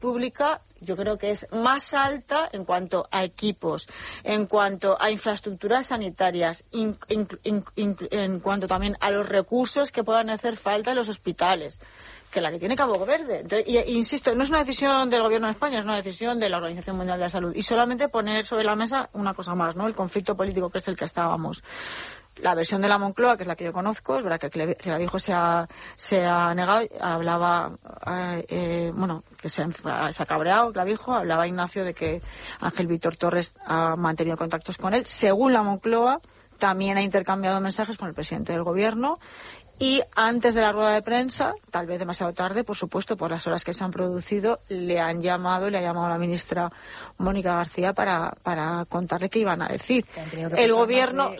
pública yo creo que es más alta en cuanto a equipos, en cuanto a infraestructuras sanitarias, en cuanto también a los recursos que puedan hacer falta en los hospitales, que la que tiene Cabo Verde. Entonces, insisto, no es una decisión del Gobierno de España, es una decisión de la Organización Mundial de la Salud. Y solamente poner sobre la mesa una cosa más, ¿no? El conflicto político, que es el que estábamos. La versión de la Moncloa, que es la que yo conozco, es verdad que Clavijo se ha negado, hablaba, que se ha cabreado Clavijo, hablaba Ignacio de que Ángel Víctor Torres ha mantenido contactos con él. Según la Moncloa, también ha intercambiado mensajes con el presidente del Gobierno. Y antes de la rueda de prensa, tal vez demasiado tarde, por supuesto, por las horas que se han producido, le ha llamado la ministra Mónica García para contarle qué iban a decir. El Gobierno,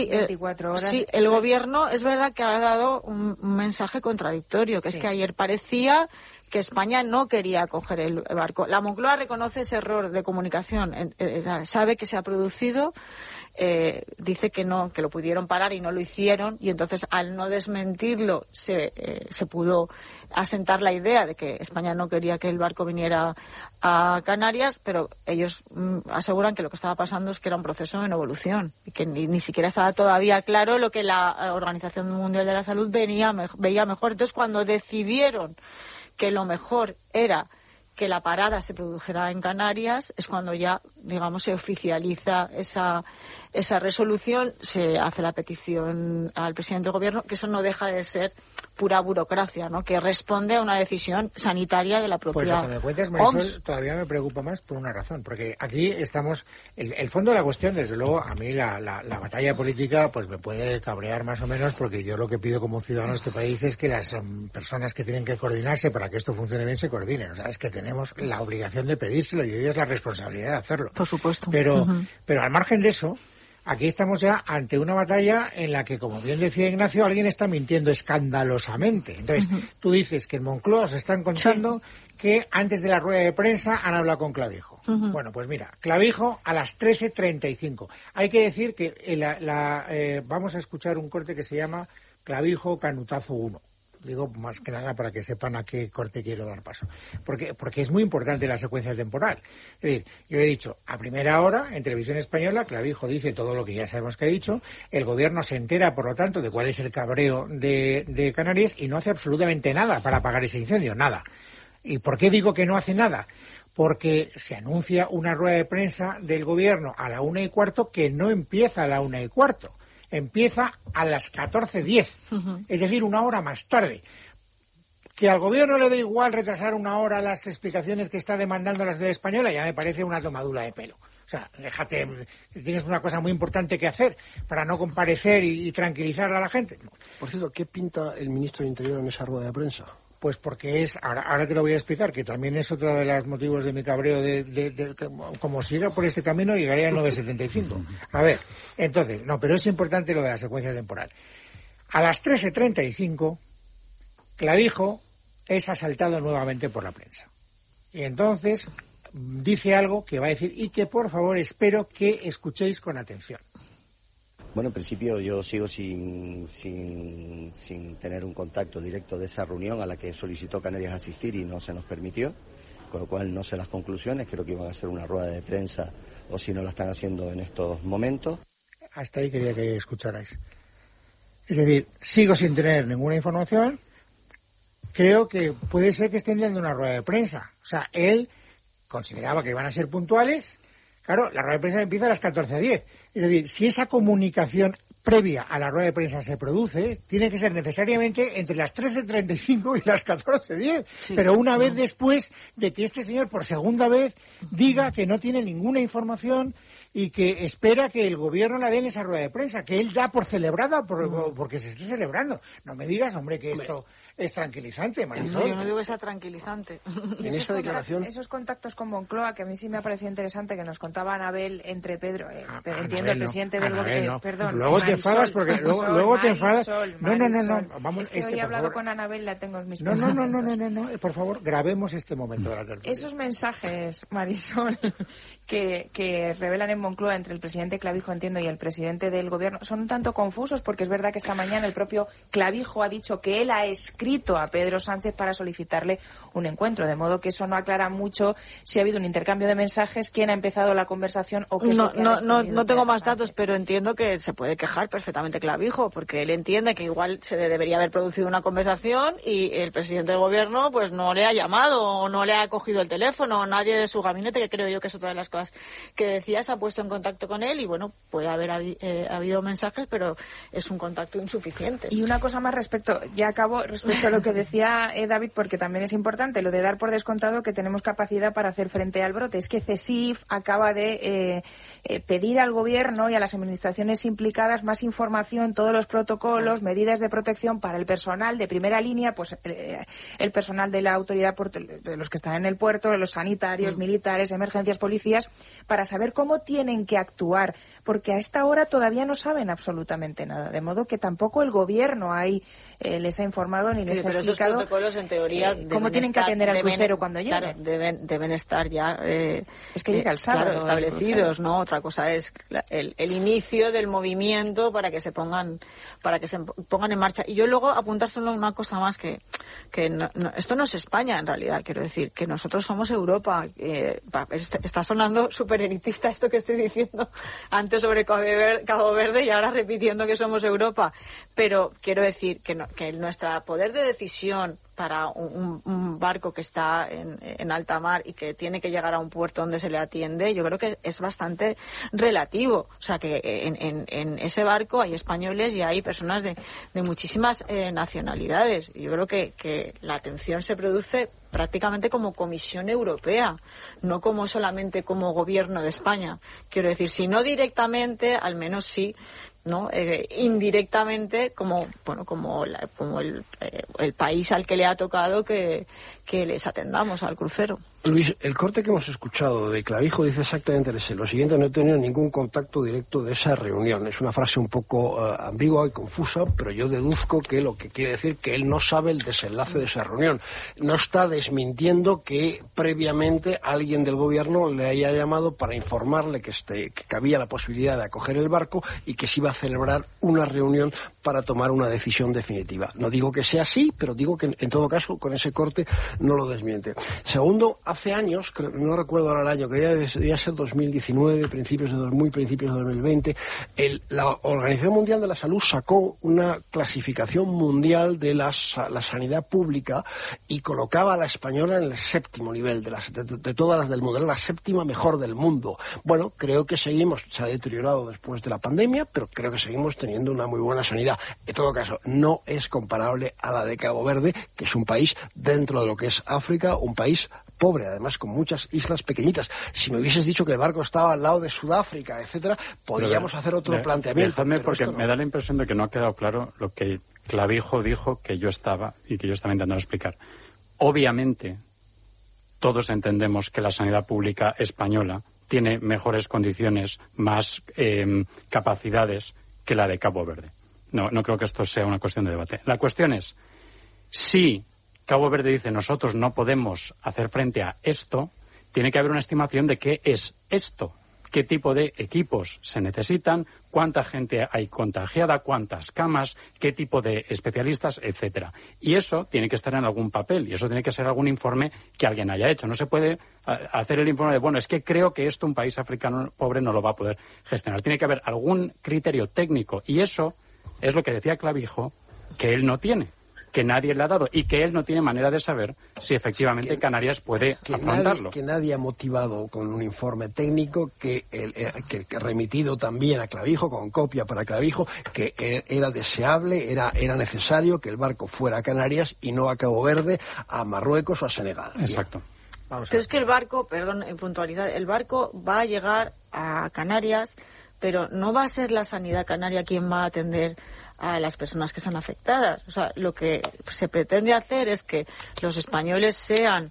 el Gobierno es verdad que ha dado un mensaje contradictorio, que es que ayer parecía que España no quería coger el barco. La Moncloa reconoce ese error de comunicación, sabe que se ha producido. Dice que no, que lo pudieron parar y no lo hicieron, y entonces al no desmentirlo se pudo asentar la idea de que España no quería que el barco viniera a Canarias, pero ellos aseguran que lo que estaba pasando es que era un proceso en evolución y que ni siquiera estaba todavía claro lo que la Organización Mundial de la Salud veía mejor. Entonces, cuando decidieron que lo mejor era que la parada se produjera en Canarias, es cuando ya, digamos, se oficializa esa resolución, se hace la petición al presidente del Gobierno, que eso no deja de ser pura burocracia, ¿no? Que responde a una decisión sanitaria de la propia Pues lo que me cuentas, Marisol, OMS. todavía me preocupa más por una razón, porque aquí estamos, el fondo de la cuestión, desde luego, a mí la batalla política pues me puede cabrear más o menos, porque yo lo que pido como ciudadano de este país es que las personas que tienen que coordinarse para que esto funcione bien se coordinen. O sea, es que tenemos la obligación de pedírselo y hoy es la responsabilidad de hacerlo. Por supuesto. Pero al margen de eso, aquí estamos ya ante una batalla en la que, como bien decía Ignacio, alguien está mintiendo escandalosamente. Entonces, tú dices que en Moncloa se están contando que antes de la rueda de prensa han hablado con Clavijo. Bueno, pues mira, Clavijo a las 13:35. Hay que decir que vamos a escuchar un corte que se llama Clavijo Canutazo 1. Digo más que nada para que sepan a qué corte quiero dar paso. Porque es muy importante la secuencia temporal. Es decir, yo he dicho, a primera hora, en Televisión Española, Clavijo dice todo lo que ya sabemos que ha dicho, el Gobierno se entera, por lo tanto, de cuál es el cabreo de Canarias y no hace absolutamente nada para apagar ese incendio, nada. ¿Y por qué digo que no hace nada? Porque se anuncia una rueda de prensa del Gobierno a la 1:15 que no empieza a la 1:15. Empieza a las 14:10, es decir, una hora más tarde. Que al Gobierno le da igual retrasar una hora las explicaciones que está demandando la sociedad española ya me parece una tomadura de pelo. O sea, déjate, tienes una cosa muy importante que hacer para no comparecer y tranquilizar a la gente. Por cierto, ¿qué pinta el ministro de Interior en esa rueda de prensa? Pues porque ahora te lo voy a explicar, que también es otro de los motivos de mi cabreo como siga por este camino llegaría a 9:75. A ver, entonces, no, pero es importante lo de la secuencia temporal. A las 13:35, Clavijo es asaltado nuevamente por la prensa. Y entonces dice algo que va a decir y que por favor espero que escuchéis con atención. Bueno, en principio yo sigo sin tener un contacto directo de esa reunión a la que solicitó Canarias asistir y no se nos permitió, con lo cual no sé las conclusiones, creo que iban a hacer una rueda de prensa o si no la están haciendo en estos momentos. Hasta ahí quería que escucharais. Es decir, sigo sin tener ninguna información, creo que puede ser que estén dando una rueda de prensa. O sea, él consideraba que iban a ser puntuales. Claro, la rueda de prensa empieza a las 14:10. Es decir, si esa comunicación previa a la rueda de prensa se produce, tiene que ser necesariamente entre las 13:35 y las 14:10. Sí, pero una vez después de que este señor, por segunda vez, diga que no tiene ninguna información y que espera que el Gobierno la dé en esa rueda de prensa, que él da por celebrada porque se esté celebrando. No me digas, hombre, que esto es tranquilizante, Marisol. Yo no digo que sea tranquilizante. En esa declaración... Esos contactos con Moncloa, que a mí sí me ha parecido interesante, que nos contaba Anabel entre Pedro, entiendo, el presidente del Gobierno. No. Perdón. Luego te enfadas porque luego te enfadas. No. Vamos, es que hoy he hablado con Anabel, la tengo en mis No. Por favor, grabemos este momento de la tertulia. Esos mensajes, Marisol, que revelan en Moncloa entre el presidente Clavijo, entiendo, y el presidente del Gobierno, son un tanto confusos porque es verdad que esta mañana el propio Clavijo ha dicho que él ha escrito escrito a Pedro Sánchez para solicitarle un encuentro, de modo que eso no aclara mucho si ha habido un intercambio de mensajes, quién ha empezado la conversación o qué es lo que no tengo más datos, pero entiendo que se puede quejar perfectamente Clavijo, porque él entiende que igual se debería haber producido una conversación y el presidente del gobierno pues no le ha llamado o no le ha cogido el teléfono, o nadie de su gabinete, que creo yo que es otra de las cosas que decía, se ha puesto en contacto con él y bueno, puede haber habido mensajes, pero es un contacto insuficiente. Y una cosa más respecto a lo que decía David, porque también es importante, lo de dar por descontado que tenemos capacidad para hacer frente al brote. Es que CSIF acaba de pedir al gobierno y a las administraciones implicadas más información, todos los protocolos, medidas de protección para el personal de primera línea, pues el personal de la autoridad, de los que están en el puerto, de los sanitarios, militares, emergencias, policías, para saber cómo tienen que actuar, porque a esta hora todavía no saben absolutamente nada, de modo que tampoco el gobierno ahí les ha informado ni les ha explicado. Esos protocolos, en teoría, cómo tienen que atender al crucero cuando lleguen. Claro, deben estar ya es que llega el sábado, claro, establecidos, ¿no? Otra cosa es el inicio del movimiento para que se pongan en marcha. Y yo luego apuntar solo una cosa más, que esto no es España en realidad, quiero decir, que nosotros somos Europa. Está sonando súper elitista esto que estoy diciendo antes sobre Cabo Verde y ahora repitiendo que somos Europa, pero quiero decir que nuestro poder de decisión para un barco que está en alta mar y que tiene que llegar a un puerto donde se le atiende, yo creo que es bastante relativo. O sea, que en ese barco hay españoles y hay personas de muchísimas nacionalidades. Yo creo que la atención se produce prácticamente como Comisión Europea, no como solamente como Gobierno de España. Quiero decir, si no directamente, al menos sí, ¿no? Indirectamente como el país al que le ha tocado que les atendamos al crucero. Luis, el corte que hemos escuchado de Clavijo dice exactamente lo siguiente: no he tenido ningún contacto directo de esa reunión. Es una frase un poco ambigua y confusa, pero yo deduzco que lo que quiere decir que él no sabe el desenlace de esa reunión. No está desmintiendo que previamente alguien del gobierno le haya llamado para informarle que había la posibilidad de acoger el barco y que se iba a celebrar una reunión para tomar una decisión definitiva. No digo que sea así, pero digo que en todo caso con ese corte no lo desmiente. Segundo, hace años, no recuerdo ahora el año, creo que debía ser 2019, principios de 2020, la Organización Mundial de la Salud sacó una clasificación mundial de la sanidad pública y colocaba a la española en el séptimo nivel de todas las del mundo, era la séptima mejor del mundo. Bueno, creo que se ha deteriorado después de la pandemia, pero creo que seguimos teniendo una muy buena sanidad. En todo caso, no es comparable a la de Cabo Verde, que es un país dentro de lo que es África, un país pobre, además con muchas islas pequeñitas. Si me hubieses dicho que el barco estaba al lado de Sudáfrica, etcétera, podríamos hacer otro planteamiento. Dejadme, porque me da la impresión de que no ha quedado claro lo que Clavijo dijo que yo estaba intentando explicar. Obviamente, todos entendemos que la sanidad pública española tiene mejores condiciones, más capacidades que la de Cabo Verde. No creo que esto sea una cuestión de debate. La cuestión es, si Cabo Verde dice nosotros no podemos hacer frente a esto, tiene que haber una estimación de qué es esto, qué tipo de equipos se necesitan, cuánta gente hay contagiada, cuántas camas, qué tipo de especialistas, etcétera. Y eso tiene que estar en algún papel y eso tiene que ser algún informe que alguien haya hecho. No se puede hacer el informe de, bueno, es que creo que esto un país africano pobre no lo va a poder gestionar. Tiene que haber algún criterio técnico y eso es lo que decía Clavijo, que él no tiene, que nadie le ha dado y que él no tiene manera de saber si efectivamente Canarias puede afrontarlo. Que nadie ha motivado con un informe técnico que remitido también a Clavijo, con copia para Clavijo, que era deseable, era necesario que el barco fuera a Canarias y no a Cabo Verde, a Marruecos o a Senegal. Exacto. Pero es que el barco, perdón, en puntualidad, el barco va a llegar a Canarias, pero no va a ser la sanidad canaria quien va a atender a las personas que están afectadas. O sea, lo que se pretende hacer es que los españoles sean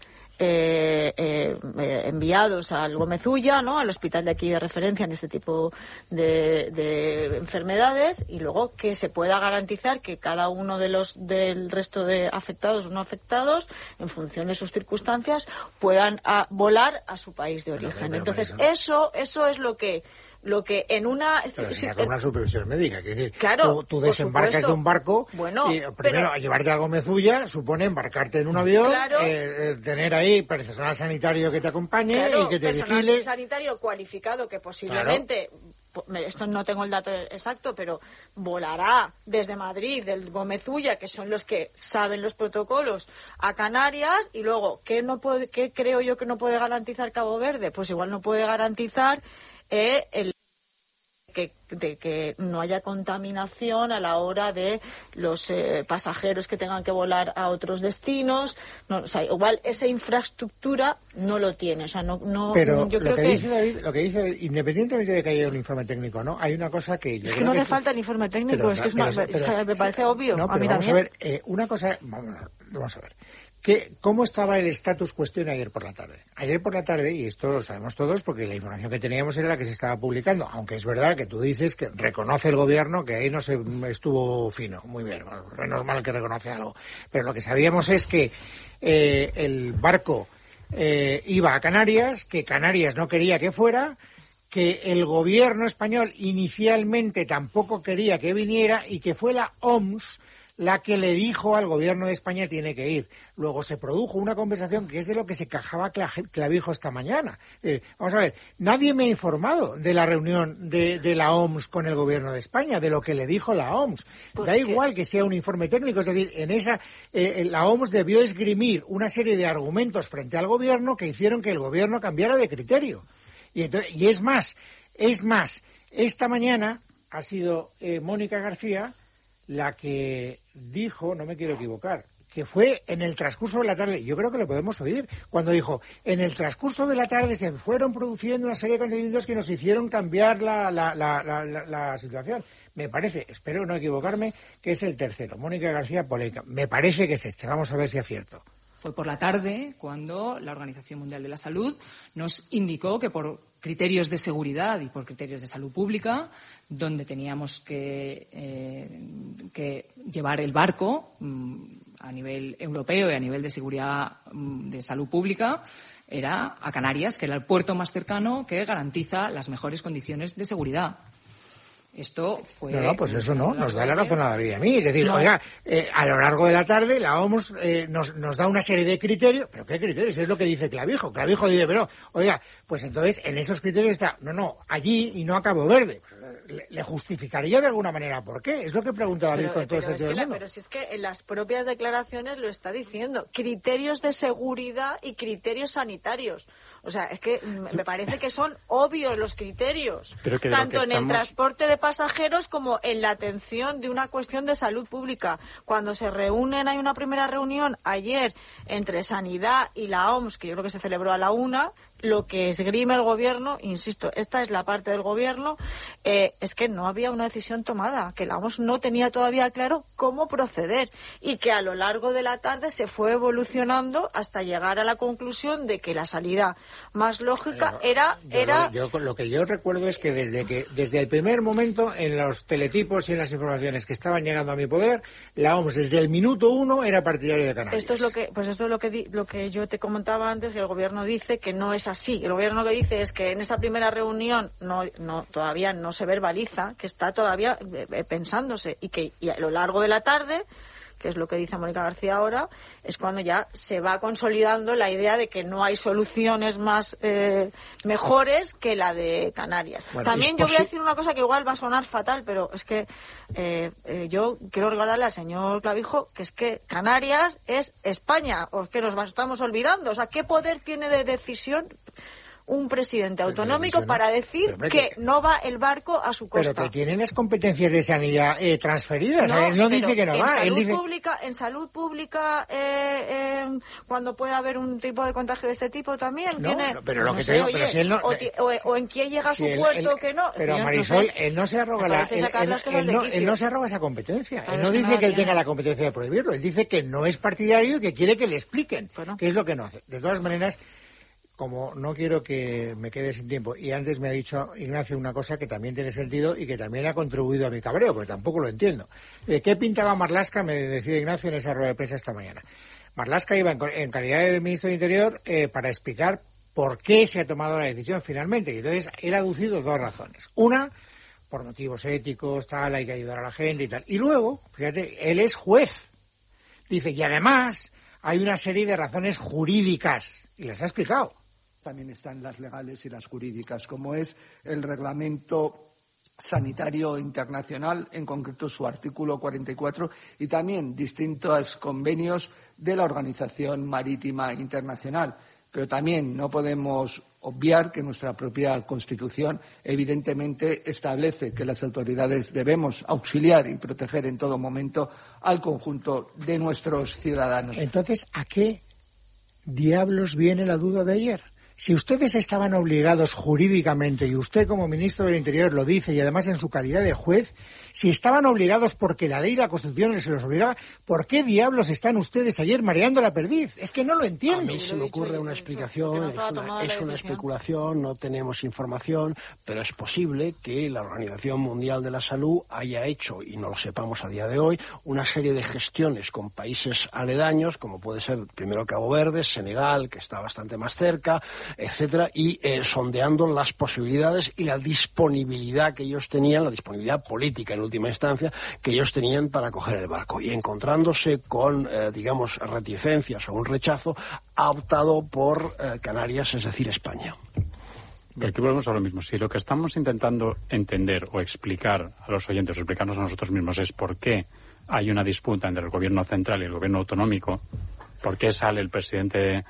enviados al Gómez Ulla, ¿no?, al hospital de aquí de referencia en este tipo de enfermedades, y luego que se pueda garantizar que cada uno del resto de afectados o no afectados, en función de sus circunstancias, puedan volar a su país de origen. Entonces, eso es lo que lo que en una... Pero será con una supervisión médica, es decir, claro, tú desembarcas de un barco, bueno, y primero llevarte a Gómezulla supone embarcarte en un avión, claro, tener ahí personal sanitario que te acompañe, claro, y que te personal vigile. sanitario cualificado que posiblemente... Claro. Esto no tengo el dato exacto, pero volará desde Madrid, del Gómezulla, que son los que saben los protocolos, a Canarias, y luego, ¿qué creo yo que no puede garantizar Cabo Verde? Pues igual no puede garantizar que no haya contaminación a la hora de los pasajeros que tengan que volar a otros destinos. No, o sea, igual esa infraestructura no lo tiene. O sea, pero yo lo creo dice David, lo que dice, independientemente de que haya un informe técnico, ¿no? Hay una cosa que yo es creo que no hace falta el informe técnico, es que me parece obvio. No, pero vamos a ver, una cosa, vamos a ver. ¿Cómo estaba el status cuestión ayer por la tarde? Ayer por la tarde, y esto lo sabemos todos porque la información que teníamos era la que se estaba publicando, aunque es verdad que tú dices que reconoce el gobierno que ahí no se estuvo fino, muy bien, bueno, menos mal que reconoce algo, pero lo que sabíamos es que el barco iba a Canarias, que Canarias no quería que fuera, que el gobierno español inicialmente tampoco quería que viniera y que fue la OMS la que le dijo al gobierno de España tiene que ir. Luego se produjo una conversación que es de lo que se quejaba Clavijo esta mañana. Vamos a ver, nadie me ha informado de la reunión de la OMS con el gobierno de España, de lo que le dijo la OMS. Da igual que sea un informe técnico, es decir, en esa la OMS debió esgrimir una serie de argumentos frente al gobierno que hicieron que el gobierno cambiara de criterio. Y es más, esta mañana ha sido Mónica García la que dijo, no me quiero equivocar, que fue en el transcurso de la tarde, yo creo que lo podemos oír, cuando dijo, en el transcurso de la tarde se fueron produciendo una serie de acontecimientos que nos hicieron cambiar la situación. Me parece, espero no equivocarme, que es el tercero, Mónica García Poleica. Me parece que es este, vamos a ver si acierto. Fue por la tarde cuando la Organización Mundial de la Salud nos indicó que por criterios de seguridad y por criterios de salud pública, donde teníamos que llevar el barco a nivel europeo y a nivel de seguridad de salud pública, era a Canarias, que era el puerto más cercano que garantiza las mejores condiciones de seguridad. Esto fue... No, pues eso no, nos da la razón a David y a mí. Es decir, oiga, a lo largo de la tarde la OMS nos da una serie de criterios. ¿Pero qué criterios? Es lo que dice Clavijo. Clavijo dice, pero, oiga, pues entonces en esos criterios está, allí y no a Cabo Verde. ¿Le justificaría de alguna manera por qué? Es lo que pregunta David con todo el sentido del mundo. Pero si es que en las propias declaraciones lo está diciendo. Criterios de seguridad y criterios sanitarios. O sea, es que me parece que son obvios los criterios, tanto en el transporte de pasajeros como en la atención de una cuestión de salud pública. Cuando se reúnen, hay una primera reunión ayer entre Sanidad y la OMS, que yo creo que se celebró a la 1:00, lo que esgrime el gobierno, insisto, esta es la parte del gobierno, es que no había una decisión tomada, que la OMS no tenía todavía claro cómo proceder y que a lo largo de la tarde se fue evolucionando hasta llegar a la conclusión de que la salida más lógica era... Lo que yo recuerdo es que desde el primer momento en los teletipos y en las informaciones que estaban llegando a mi poder, la OMS desde el minuto 1 era partidario de Canarias. Esto es lo que yo te comentaba antes, que el gobierno dice que no es así. El gobierno lo que dice es que en esa primera reunión todavía no se verbaliza, que está todavía pensándose y a lo largo de la tarde, que es lo que dice Mónica García ahora, es cuando ya se va consolidando la idea de que no hay soluciones más mejores que la de Canarias. Bueno, también yo voy a decir una cosa que igual va a sonar fatal, pero es que yo quiero recordarle al señor Clavijo que es que Canarias es España, o es que nos estamos olvidando. O sea, ¿qué poder tiene de decisión un presidente autonómico para decir que no va el barco a su costa? Pero que tienen las competencias de sanidad transferidas. Él no dice que no va. En salud pública, cuando puede haber un tipo de contagio de este tipo también. Pero lo que te digo, pero si él no... O en quién llega a su puerto que no. Pero Marisol, él no se arroga él no se arroga esa competencia. Él no dice que él tenga la competencia de prohibirlo. Él dice que no es partidario y que quiere que le expliquen qué es lo que no hace. De todas maneras, como no quiero que me quede sin tiempo, y antes me ha dicho Ignacio una cosa que también tiene sentido y que también ha contribuido a mi cabreo, porque tampoco lo entiendo. ¿Qué pintaba Marlaska? Me decía Ignacio en esa rueda de prensa esta mañana. Marlaska iba en calidad de ministro de Interior para explicar por qué se ha tomado la decisión finalmente. Y entonces él ha aducido 2 razones. Una, por motivos éticos, tal, hay que ayudar a la gente y tal. Y luego, fíjate, él es juez. Dice, y además hay una serie de razones jurídicas, y las ha explicado. También están las legales y las jurídicas, como es el Reglamento Sanitario Internacional, en concreto su artículo 44, y también distintos convenios de la Organización Marítima Internacional. Pero también no podemos obviar que nuestra propia Constitución evidentemente establece que las autoridades debemos auxiliar y proteger en todo momento al conjunto de nuestros ciudadanos. Entonces, ¿a qué diablos viene la duda de ayer? Si ustedes estaban obligados jurídicamente, y usted como ministro del Interior lo dice, y además en su calidad de juez, si estaban obligados porque la ley y la Constitución se los obligaba, ¿por qué diablos están ustedes ayer mareando la perdiz? Es que no lo entiendo. A mí se me ocurre una explicación, es una especulación, no tenemos información, pero es posible que la Organización Mundial de la Salud haya hecho, y no lo sepamos a día de hoy, una serie de gestiones con países aledaños, como puede ser primero Cabo Verde, Senegal, que está bastante más cerca, etcétera, y sondeando las posibilidades y la disponibilidad que ellos tenían, la disponibilidad política en última instancia, que ellos tenían para coger el barco. Y encontrándose con, digamos, reticencias o un rechazo, ha optado por Canarias, es decir, España. Aquí volvemos a lo mismo. Si lo que estamos intentando entender o explicar a los oyentes, o explicarnos a nosotros mismos, es por qué hay una disputa entre el gobierno central y el gobierno autonómico, por qué sale el presidente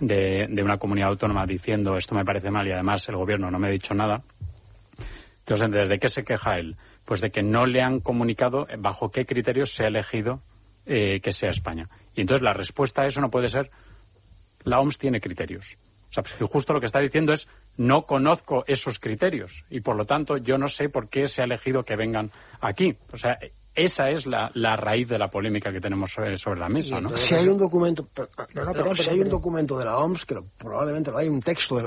de una comunidad autónoma diciendo esto me parece mal y además el gobierno no me ha dicho nada. Entonces, ¿de qué se queja él? Pues de que no le han comunicado bajo qué criterios se ha elegido que sea España. Y entonces la respuesta a eso no puede ser la OMS tiene criterios. O sea, pues justo lo que está diciendo es no conozco esos criterios y por lo tanto yo no sé por qué se ha elegido que vengan aquí. O sea, esa es la raíz de la polémica que tenemos sobre la mesa, ¿no? Si hay un documento, si hay un documento de la OMS, que probablemente lo hay, un texto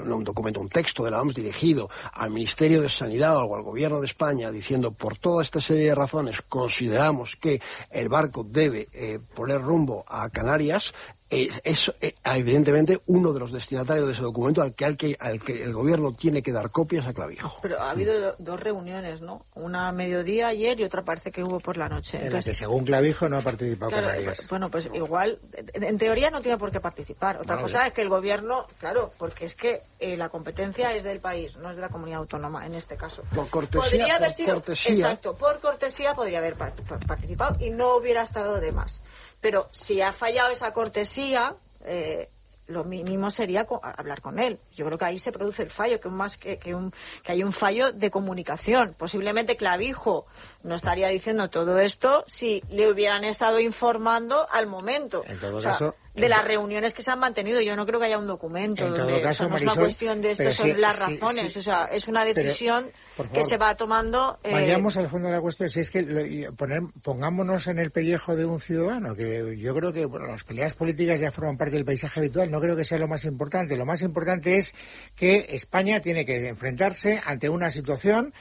de la OMS dirigido al Ministerio de Sanidad o al Gobierno de España diciendo por toda esta serie de razones consideramos que el barco debe poner rumbo a Canarias. Es evidentemente uno de los destinatarios de ese documento al que el gobierno tiene que dar copias a Clavijo. Pero ha habido 2 reuniones, ¿no? Una a mediodía ayer y otra parece que hubo por la noche. En la que según Clavijo no ha participado Canarias. Bueno, pues igual, en teoría no tiene por qué participar. Otra cosa es que el gobierno, claro, porque es que la competencia es del país, no es de la comunidad autónoma en este caso. Por cortesía, exacto, por cortesía podría haber participado y no hubiera estado de más. Pero si ha fallado esa cortesía, lo mínimo sería hablar con él. Yo creo que ahí se produce el fallo, que hay un fallo de comunicación. Posiblemente Clavijo no estaría diciendo todo esto si le hubieran estado informando al momento. En todo caso, de las reuniones que se han mantenido. Yo no creo que haya un documento en donde todo caso, no es Marisol, una cuestión de esto son las razones. O sea, es una decisión que se va tomando. Vayamos al fondo de la cuestión. Si es que pongámonos en el pellejo de un ciudadano, que yo creo que las peleas políticas ya forman parte del paisaje habitual. No creo que sea lo más importante. Lo más importante es que España tiene que enfrentarse ante una situación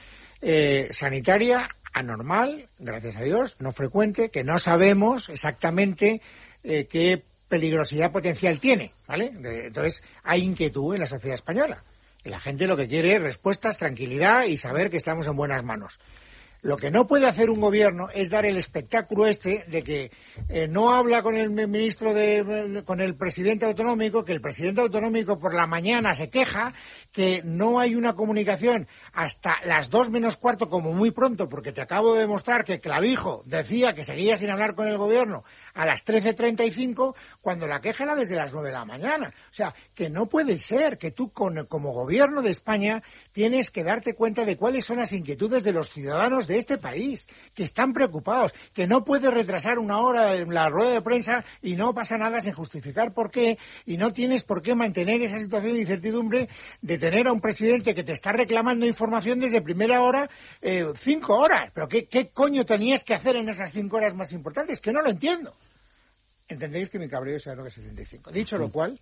sanitaria anormal, gracias a Dios, no frecuente, que no sabemos exactamente qué peligrosidad potencial tiene, ¿vale? Entonces, hay inquietud en la sociedad española. Y la gente lo que quiere es respuestas, tranquilidad y saber que estamos en buenas manos. Lo que no puede hacer un gobierno es dar el espectáculo de que no habla con el ministro con el presidente autonómico, que el presidente autonómico por la mañana se queja, que no hay una comunicación hasta las 2 menos cuarto como muy pronto, porque te acabo de demostrar que Clavijo decía que seguía sin hablar con el gobierno a las 13:35, cuando la queja era desde las 9 de la mañana. O sea, que no puede ser que tú como gobierno de España tienes que darte cuenta de cuáles son las inquietudes de los ciudadanos de este país, que están preocupados, que no puedes retrasar 1 hora en la rueda de prensa y no pasa nada sin justificar por qué, y no tienes por qué mantener esa situación de incertidumbre de tener a un presidente que te está reclamando información desde primera hora 5 horas. Pero ¿qué coño tenías que hacer en esas 5 horas más importantes? Que no lo entiendo. Entendéis que mi cabreo es 75. Dicho lo cual,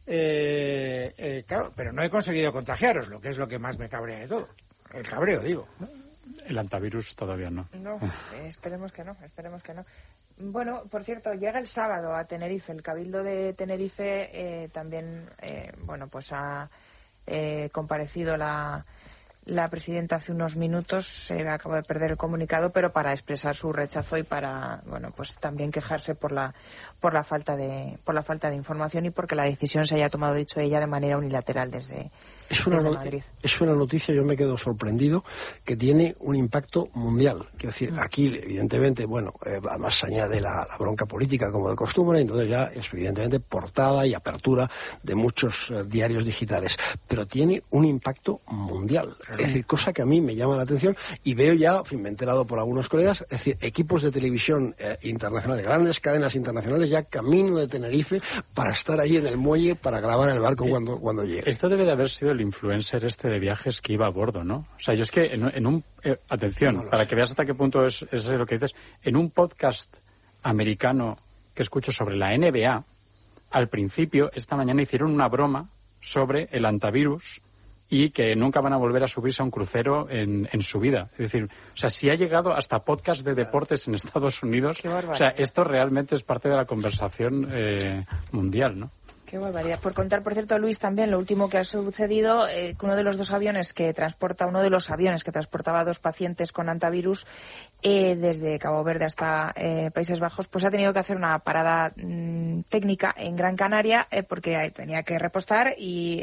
claro, pero no he conseguido contagiaros, lo que es lo que más me cabrea de todo. El cabreo, digo. El antivirus todavía no. No, esperemos que no. Bueno, por cierto, llega el sábado a Tenerife. El Cabildo de Tenerife también, pues ha comparecido la presidenta hace unos minutos. Se acaba de perder el comunicado, pero para expresar su rechazo y para, pues también quejarse por la falta de información y porque la decisión se haya tomado, dicho ella, de manera unilateral desde Madrid. Es una noticia, yo me quedo sorprendido, que tiene un impacto mundial. Quiero decir, aquí, evidentemente, además se añade la bronca política como de costumbre, entonces ya es evidentemente portada y apertura de muchos diarios digitales. Pero tiene un impacto mundial. Es decir, cosa que a mí me llama la atención y veo ya, me he enterado por algunos colegas, es decir, equipos de televisión internacionales, grandes cadenas internacionales ya camino de Tenerife para estar ahí en el muelle para grabar el barco cuando llegue. Esto debe de haber sido el influencer de viajes que iba a bordo, ¿no? O sea, yo es que atención, para que veas hasta qué punto es lo que dices, en un podcast americano que escucho sobre la NBA, al principio, esta mañana hicieron una broma sobre el antivirus y que nunca van a volver a subirse a un crucero en su vida. Es decir, o sea, si ha llegado hasta podcast de deportes en Estados Unidos, o sea, esto realmente es parte de la conversación mundial, ¿no? Qué barbaridad. Por contar, por cierto, Luis, también lo último que ha sucedido, que uno de los aviones que transportaba a 2 pacientes con antivirus desde Cabo Verde hasta Países Bajos, pues ha tenido que hacer una parada técnica en Gran Canaria porque tenía que repostar y,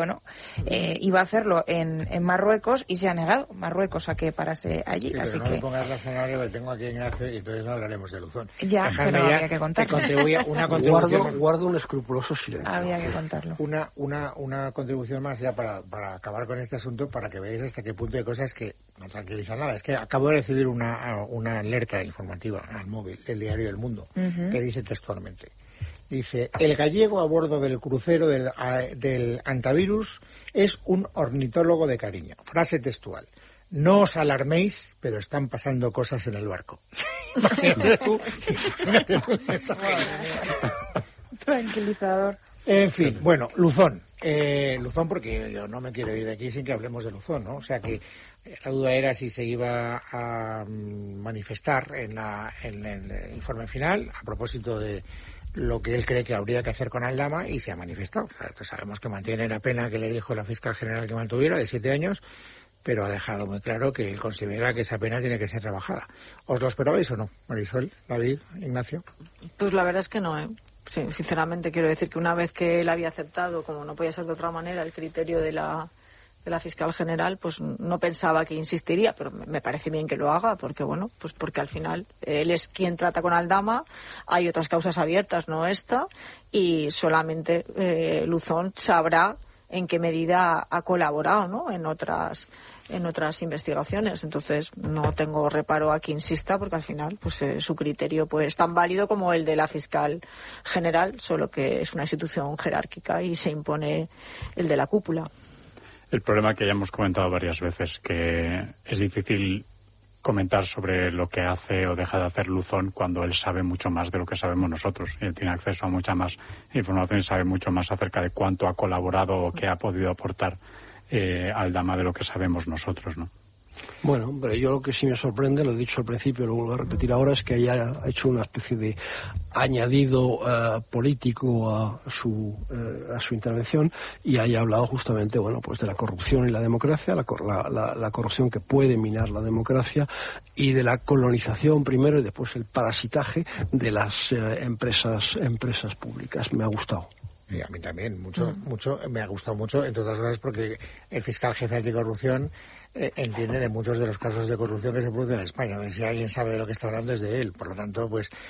iba a hacerlo en Marruecos y se ha negado Marruecos a que parase allí. Sí, así no me pongas razonable, que tengo aquí Ignacio y entonces no hablaremos de Luzón. Ya, pero había que contarlo. Guardo un escrupuloso silencio. Había que contarlo. Una contribución más ya para acabar con este asunto, para que veáis hasta qué punto hay cosas que no tranquilizan nada. Es que acabo de recibir una alerta informativa al móvil del diario El Mundo, que dice textualmente. Dice, el gallego a bordo del crucero del antivirus es un ornitólogo de cariño. Frase textual. No os alarméis, pero están pasando cosas en el barco. Imagínate tú el mensaje. Tranquilizador. En fin, Luzón. Luzón, porque yo no me quiero ir de aquí sin que hablemos de Luzón, ¿no? O sea que la duda era si se iba a manifestar en el informe final a propósito de lo que él cree que habría que hacer con Aldama, y se ha manifestado. O sea, sabemos que mantiene la pena que le dijo la fiscal general que mantuviera, de 7 años, pero ha dejado muy claro que él considera que esa pena tiene que ser rebajada. ¿Os lo esperabais o no, Marisol, David, Ignacio? Pues la verdad es que no, Sí, sinceramente quiero decir que una vez que él había aceptado, como no podía ser de otra manera, el criterio de la fiscal general, pues no pensaba que insistiría, pero me parece bien que lo haga, porque porque al final él es quien trata con Aldama, hay otras causas abiertas, no esta, y solamente Luzón sabrá en qué medida ha colaborado, ¿no?, en otras investigaciones. Entonces no tengo reparo a que insista, porque al final su criterio es tan válido como el de la fiscal general, solo que es una institución jerárquica y se impone el de la cúpula. El problema que ya hemos comentado varias veces, que es difícil comentar sobre lo que hace o deja de hacer Luzón cuando él sabe mucho más de lo que sabemos nosotros. Él tiene acceso a mucha más información y sabe mucho más acerca de cuánto ha colaborado o qué ha podido aportar Aldama de lo que sabemos nosotros, ¿no? Bueno, pero yo lo que sí me sorprende, lo he dicho al principio, lo vuelvo a repetir ahora, es que haya hecho una especie de añadido político a su intervención y haya hablado justamente, de la corrupción y la democracia, la corrupción que puede minar la democracia, y de la colonización primero y después el parasitaje de las empresas públicas. Me ha gustado. Y a mí también, mucho, me ha gustado mucho, entre otras cosas porque el fiscal jefe anticorrupción entiende de muchos de los casos de corrupción que se producen en España. Si alguien sabe de lo que está hablando es de él. Por lo tanto,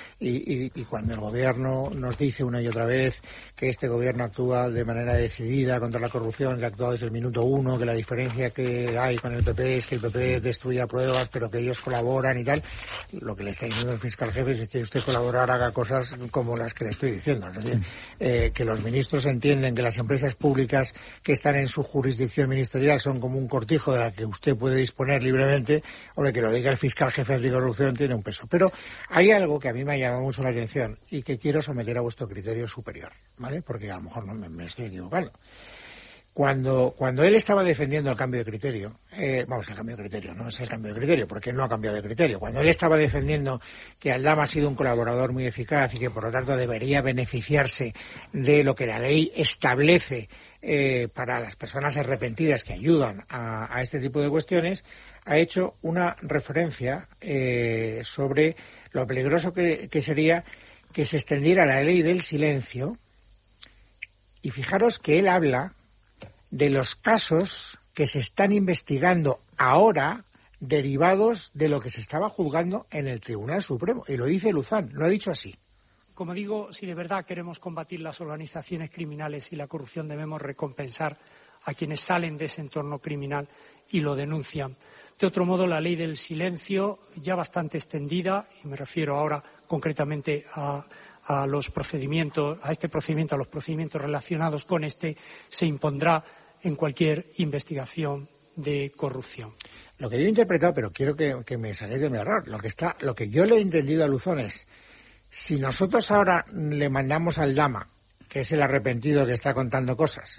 y cuando el gobierno nos dice una y otra vez que este gobierno actúa de manera decidida contra la corrupción, que ha actuado desde el minuto 1, que la diferencia que hay con el PP es que el PP destruye pruebas, pero que ellos colaboran y tal, lo que le está diciendo el fiscal jefe es que usted colaborar, haga cosas como las que le estoy diciendo. Es decir, que los ministros entienden que las empresas públicas que están en su jurisdicción ministerial son como un cortijo de la que usted puede disponer libremente. Hombre, que lo diga el fiscal jefe anticorrupción tiene un peso. Pero hay algo que a mí me ha llamado mucho la atención y que quiero someter a vuestro criterio superior, ¿vale? Porque a lo mejor no me estoy equivocando. Cuando él estaba defendiendo el cambio de criterio, el cambio de criterio, no es el cambio de criterio, porque él no ha cambiado de criterio. Cuando él estaba defendiendo que Aldama ha sido un colaborador muy eficaz y que por lo tanto debería beneficiarse de lo que la ley establece para las personas arrepentidas que ayudan a este tipo de cuestiones, ha hecho una referencia sobre lo peligroso que sería que se extendiera la ley del silencio. Y fijaros que él habla de los casos que se están investigando ahora derivados de lo que se estaba juzgando en el Tribunal Supremo. Y lo dice Luzán, lo ha dicho así. Como digo, si de verdad queremos combatir las organizaciones criminales y la corrupción, debemos recompensar a quienes salen de ese entorno criminal y lo denuncian. De otro modo, la ley del silencio, ya bastante extendida, y me refiero ahora concretamente a los procedimientos, a este procedimiento, a los procedimientos relacionados con este, se impondrá en cualquier investigación de corrupción. Lo que yo he interpretado, pero quiero que me saquéis de mi error, lo que yo le he entendido a Luzón es, si nosotros ahora le mandamos al Aldama, que es el arrepentido que está contando cosas,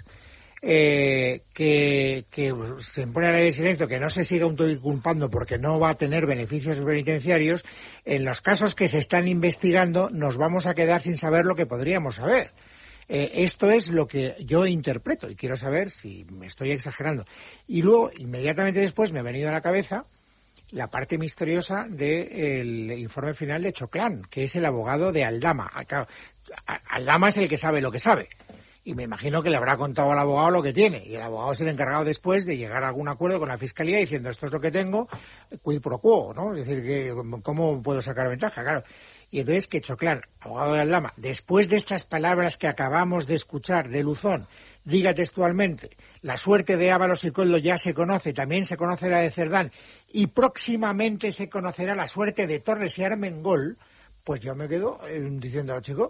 que se impone la ley de silencio, que no se siga autoinculpando porque no va a tener beneficios penitenciarios, en los casos que se están investigando nos vamos a quedar sin saber lo que podríamos saber. Esto es lo que yo interpreto y quiero saber si me estoy exagerando. Y luego, inmediatamente después, me ha venido a la cabeza la parte misteriosa del informe final de Choclán, que es el abogado de Aldama. Aldama es el que sabe lo que sabe. Y me imagino que le habrá contado al abogado lo que tiene. Y el abogado es el encargado después de llegar a algún acuerdo con la Fiscalía diciendo esto es lo que tengo, quid pro quo, ¿no? Es decir, ¿cómo puedo sacar ventaja? Claro. Y entonces que Choclán, abogado de Aldama, después de estas palabras que acabamos de escuchar de Luzón, diga textualmente, la suerte de Ábalos y Koldo ya se conoce, también se conoce la de Cerdán, y próximamente se conocerá la suerte de Torres y Armengol, pues yo me quedo diciendo, chico,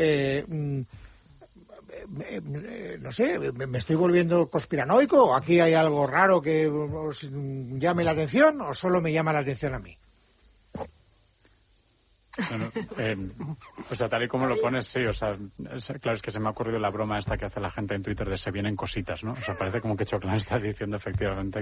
no sé, me estoy volviendo conspiranoico, aquí hay algo raro que os llame la atención, o solo me llama la atención a mí. Bueno, o sea, tal y como lo pones, sí, o sea, claro, es que se me ha ocurrido la broma esta que hace la gente en Twitter de se vienen cositas, ¿no? O sea, parece como que Choclán está diciendo efectivamente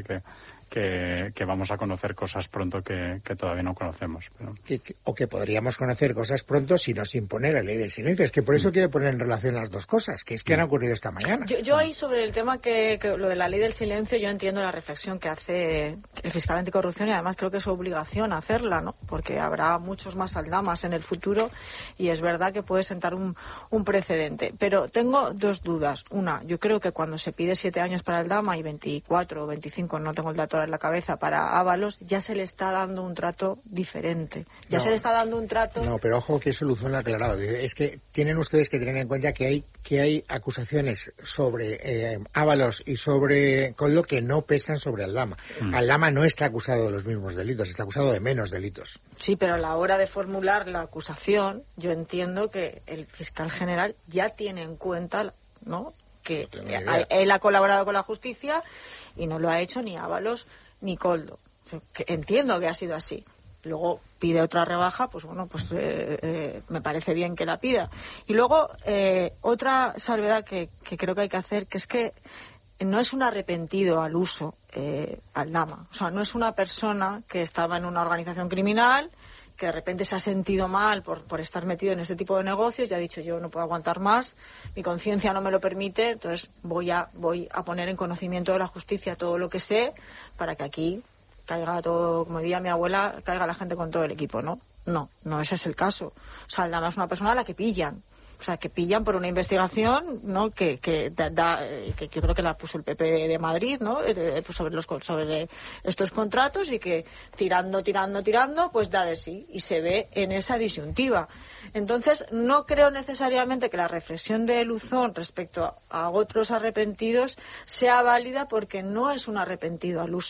que vamos a conocer cosas pronto que todavía no conocemos. Pero... O que podríamos conocer cosas pronto si nos impone la ley del silencio. Es que por eso quiero poner en relación las dos cosas, que es que han ocurrido esta mañana. Yo ahí sobre el tema que lo de la ley del silencio, yo entiendo la reflexión que hace el fiscal anticorrupción y además creo que es su obligación hacerla, ¿no? Porque habrá muchos más Aldamas en el futuro y es verdad que puede sentar un precedente. Pero tengo dos dudas. Una, yo creo que cuando se pide 7 años para Aldama y 24 o 25, no tengo el dato en la cabeza, para Ábalos, ya se le está dando un trato diferente. Se le está dando un trato... No, pero ojo que eso Luzón lo ha aclarado. Es que tienen ustedes que tener en cuenta que hay acusaciones sobre Ábalos y sobre Koldo que no pesan sobre Aldama. Aldama no está acusado de los mismos delitos, está acusado de menos delitos. Sí, pero a la hora de formular la acusación, yo entiendo que el fiscal general ya tiene en cuenta, ¿no?, que él ha colaborado con la justicia y no lo ha hecho ni Ábalos ni Koldo. Entiendo que ha sido así. Luego pide otra rebaja, pues bueno, pues me parece bien que la pida. Y luego otra salvedad que creo que hay que hacer, que es que no es un arrepentido al uso Aldama. O sea, no es una persona que estaba en una organización criminal, que de repente se ha sentido mal por estar metido en este tipo de negocios y ha dicho yo no puedo aguantar más, mi conciencia no me lo permite, entonces voy a poner en conocimiento de la justicia todo lo que sé para que aquí caiga todo, como diría mi abuela, caiga la gente con todo el equipo, ¿no? No, ese es el caso. O sea, Aldama es una persona a la que pillan. O sea, que pillan por una investigación, ¿no?, que creo que la puso el PP de Madrid, ¿no?, sobre estos contratos y que tirando, pues da de sí y se ve en esa disyuntiva. Entonces, no creo necesariamente que la reflexión de Luzón respecto a otros arrepentidos sea válida porque no es un arrepentido al uso.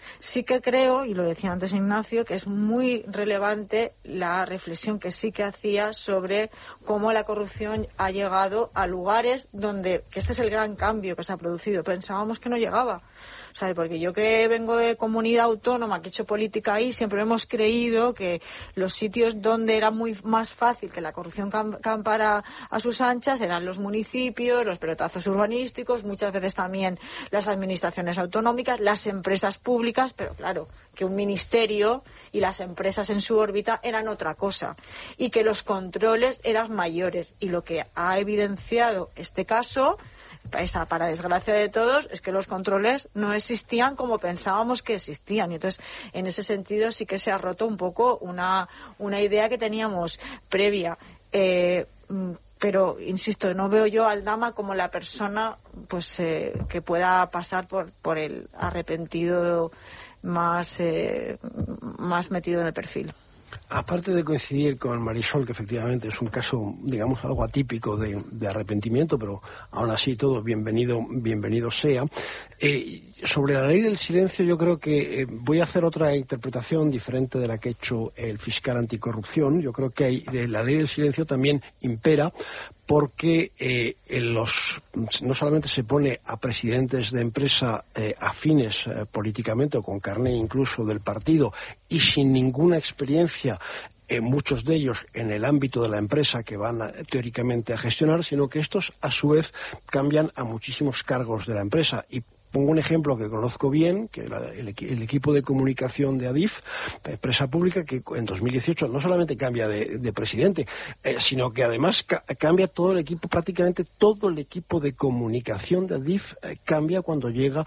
Sí que creo, y lo decía antes Ignacio, que es muy relevante la reflexión que sí que hacía sobre cómo la corrupción ha llegado a lugares donde, que este es el gran cambio que se ha producido, pensábamos que no llegaba. ¿Sabes? Porque yo que vengo de comunidad autónoma, que he hecho política ahí, siempre hemos creído que los sitios donde era muy más fácil que la corrupción campara a sus anchas eran los municipios, los pelotazos urbanísticos, muchas veces también las administraciones autonómicas, las empresas públicas, pero claro, que un ministerio y las empresas en su órbita eran otra cosa y que los controles eran mayores. Y lo que ha evidenciado este caso, para desgracia de todos, es que los controles no existían como pensábamos que existían. Y entonces, en ese sentido, sí que se ha roto un poco una idea que teníamos previa. Pero, insisto, no veo yo a Aldama como la persona pues que pueda pasar por el arrepentido más metido en el perfil. Aparte de coincidir con Marisol, que efectivamente es un caso, digamos, algo atípico de arrepentimiento, pero aún así todo bienvenido sea, sobre la ley del silencio yo creo que voy a hacer otra interpretación diferente de la que ha hecho el fiscal anticorrupción. Yo creo que la ley del silencio también impera porque no solamente se pone a presidentes de empresa afines políticamente o con carné incluso del partido y sin ninguna experiencia, muchos de ellos en el ámbito de la empresa que van teóricamente a gestionar, sino que estos a su vez cambian a muchísimos cargos de la empresa. Y pongo un ejemplo que conozco bien, que el equipo de comunicación de Adif, empresa pública, que en 2018 no solamente cambia de presidente, sino que además cambia todo el equipo, prácticamente todo el equipo de comunicación de Adif cambia cuando llega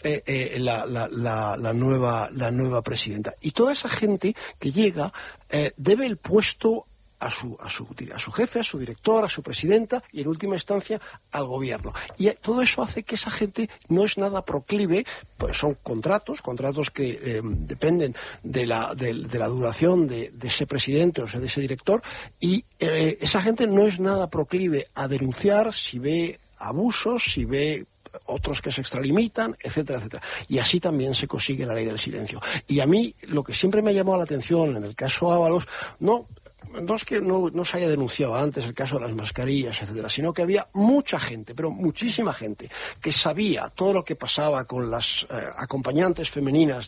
la nueva presidenta. Y toda esa gente que llega debe el puesto a su jefe, a su director, a su presidenta y en última instancia al gobierno. Y todo eso hace que esa gente no es nada proclive, pues son contratos que dependen de la duración de ese presidente o sea de ese director, y esa gente no es nada proclive a denunciar si ve abusos, si ve otros que se extralimitan, etcétera, etcétera. Y así también se consigue la ley del silencio. Y a mí lo que siempre me ha llamado la atención en el caso Ábalos, no es que no se haya denunciado antes el caso de las mascarillas, etcétera, sino que había mucha gente, pero muchísima gente, que sabía todo lo que pasaba con las acompañantes femeninas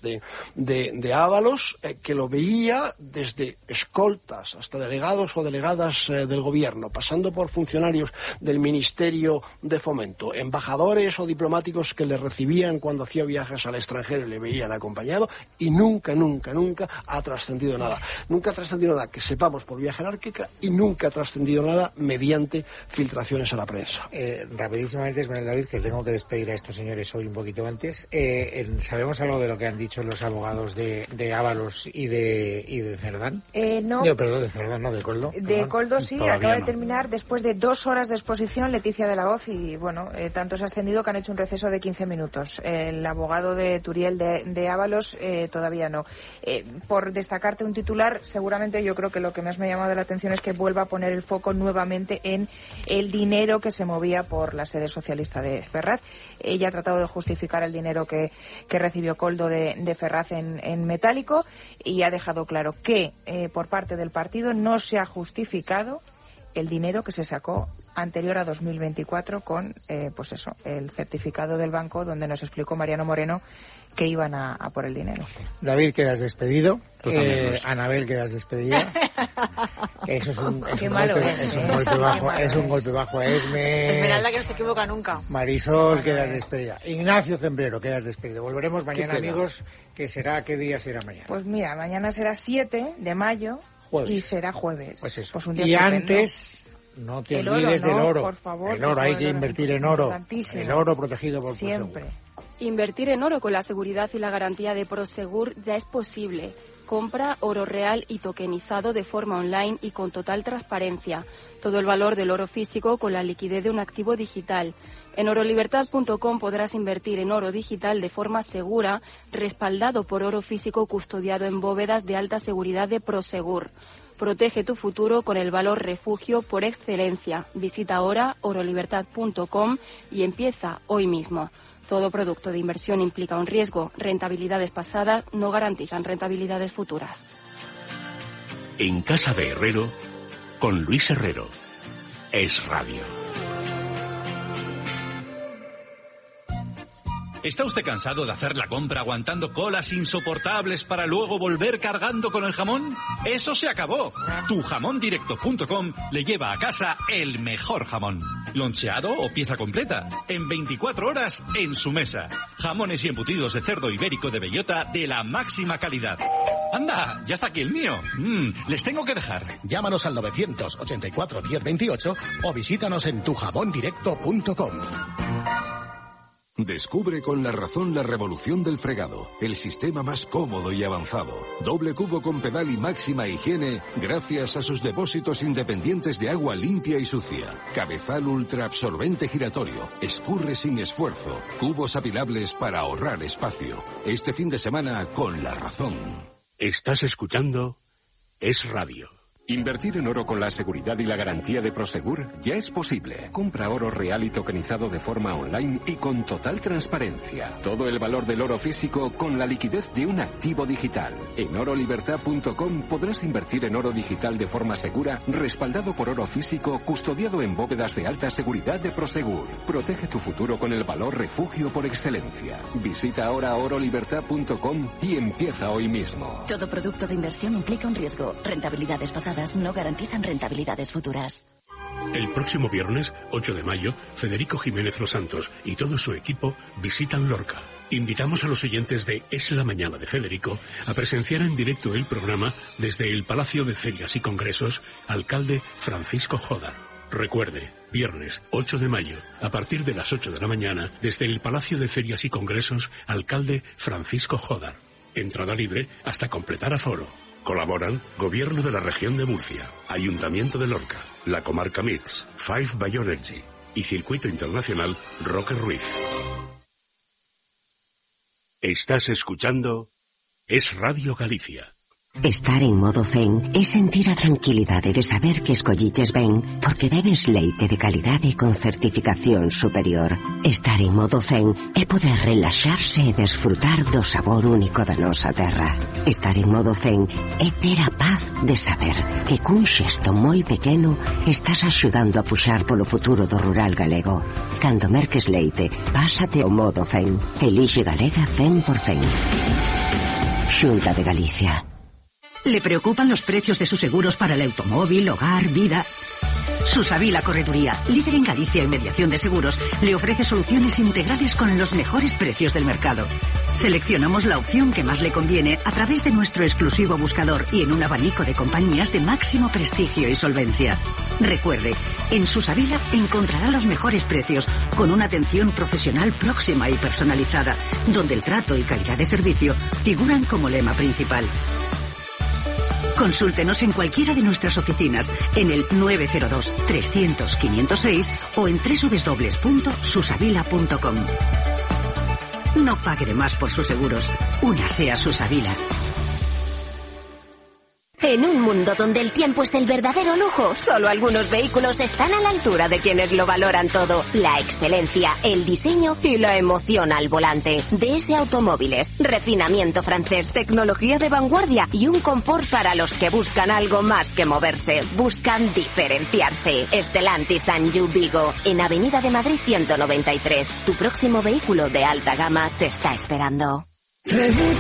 de Ábalos, que lo veía desde escoltas hasta delegados o delegadas del gobierno, pasando por funcionarios del Ministerio de Fomento, embajadores o diplomáticos que le recibían cuando hacía viajes al extranjero y le veían acompañado, y nunca ha trascendido nada. Nunca ha trascendido nada que sepamos por vía jerárquica y nunca ha trascendido nada mediante filtraciones a la prensa. Rapidísimamente, Esmeralda David, que tengo que despedir a estos señores hoy un poquito antes. ¿Sabemos algo de lo que han dicho los abogados de Ábalos y de Cerdán? No. Perdón, de Cerdán, no, de Coldo. De Coldo sí, acaba de terminar después de 2 horas de exposición Leticia de la Hoz y, bueno, tanto se ha extendido que han hecho un receso de 15 minutos. El abogado de Turiel de Ábalos todavía no. Por destacarte un titular, seguramente yo creo que lo que más me ha llamado la atención es que vuelva a poner el foco nuevamente en el dinero que se movía por la sede socialista de Ferraz. Ella ha tratado de justificar el dinero que recibió Coldo de Ferraz en metálico y ha dejado claro que por parte del partido no se ha justificado el dinero que se sacó anterior a 2024 con el certificado del banco donde nos explicó Mariano Moreno que iban a por el dinero. David, quedas despedido. Anabel, quedas despedida. Eso es un golpe bajo a Esme. Esmeralda, que no se equivoca nunca. Marisol, quedas despedida. Ignacio Zembrero, quedas despedido. Volveremos mañana, amigos. ¿Qué día será mañana? Pues mira, mañana será 7 de mayo jueves. Y será jueves. Pues eso. Pues un día y estupendo. Antes, no te olvides del oro. Por favor, el oro, hay que invertir en oro. El oro protegido por siempre. Prosegur. Invertir en oro con la seguridad y la garantía de Prosegur ya es posible. Compra oro real y tokenizado de forma online y con total transparencia. Todo el valor del oro físico con la liquidez de un activo digital. En orolibertad.com podrás invertir en oro digital de forma segura, respaldado por oro físico custodiado en bóvedas de alta seguridad de Prosegur. Protege tu futuro con el valor refugio por excelencia. Visita ahora orolibertad.com y empieza hoy mismo. Todo producto de inversión implica un riesgo. Rentabilidades pasadas no garantizan rentabilidades futuras. En Casa de Herrero, con Luis Herrero. Es Radio. ¿Está usted cansado de hacer la compra aguantando colas insoportables para luego volver cargando con el jamón? ¡Eso se acabó! Tujamondirecto.com le lleva a casa el mejor jamón. Loncheado o pieza completa. En 24 horas en su mesa. Jamones y embutidos de cerdo ibérico de bellota de la máxima calidad. ¡Anda! ¡Ya está aquí el mío! Les tengo que dejar. Llámanos al 984 1028 o visítanos en tujamondirecto.com. Descubre con La Razón la revolución del fregado, el sistema más cómodo y avanzado. Doble cubo con pedal y máxima higiene gracias a sus depósitos independientes de agua limpia y sucia. Cabezal ultraabsorbente giratorio, escurre sin esfuerzo, cubos apilables para ahorrar espacio. Este fin de semana con La Razón. Estás escuchando Es Radio. Invertir en oro con la seguridad y la garantía de Prosegur ya es posible. Compra oro real y tokenizado de forma online y con total transparencia. Todo el valor del oro físico con la liquidez de un activo digital. En orolibertad.com podrás invertir en oro digital de forma segura, respaldado por oro físico, custodiado en bóvedas de alta seguridad de Prosegur. Protege tu futuro con el valor refugio por excelencia. Visita ahora orolibertad.com y empieza hoy mismo. Todo producto de inversión implica un riesgo. Rentabilidades pasadas no garantizan rentabilidades futuras. El próximo viernes, 8 de mayo, Federico Jiménez Los Santos y todo su equipo visitan Lorca. Invitamos a los oyentes de Es la Mañana de Federico a presenciar en directo el programa desde el Palacio de Ferias y Congresos, alcalde Francisco Jodar. Recuerde, viernes 8 de mayo, a partir de las 8 de la mañana, desde el Palacio de Ferias y Congresos, alcalde Francisco Jodar. Entrada libre hasta completar aforo. Colaboran Gobierno de la Región de Murcia, Ayuntamiento de Lorca, la Comarca MITS, Five Bioenergy y Circuito Internacional Roque Ruiz. Estás escuchando Es Radio Galicia. Estar en modo zen es sentir a tranquilidade de saber que escolliches ben porque bebes leite de calidade con certificación superior. Estar en modo zen é poder relaxarse e desfrutar do sabor único da nosa terra. Estar en modo zen é ter a paz de saber que cun xesto moi pequeno estás axudando a puxar polo futuro do rural galego. Cando merques leite, pásate ao modo zen. Elixe Galega 100%. Xunta de Galicia. ¿Le preocupan los precios de sus seguros para el automóvil, hogar, vida? Susavila Correduría, líder en Galicia en mediación de seguros, le ofrece soluciones integrales con los mejores precios del mercado. Seleccionamos la opción que más le conviene a través de nuestro exclusivo buscador y en un abanico de compañías de máximo prestigio y solvencia. Recuerde, en Susavila encontrará los mejores precios con una atención profesional próxima y personalizada, donde el trato y calidad de servicio figuran como lema principal. Consúltenos en cualquiera de nuestras oficinas en el 902 300 506 o en www.susavila.com. No pague de más por sus seguros. Únase a Susavila. En un mundo donde el tiempo es el verdadero lujo, solo algunos vehículos están a la altura de quienes lo valoran todo. La excelencia, el diseño y la emoción al volante. DS Automóviles, refinamiento francés, tecnología de vanguardia y un confort para los que buscan algo más que moverse. Buscan diferenciarse. Stellantis Anjou Vigo, en Avenida de Madrid 193. Tu próximo vehículo de alta gama te está esperando. Revisa